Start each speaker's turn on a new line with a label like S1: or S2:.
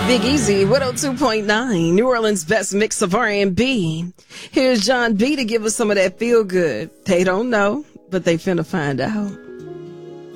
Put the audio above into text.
S1: Big Easy, 102.9, New Orleans' best mix of R&B. Here's John B to give us some of that feel good. They don't know, but they finna find out.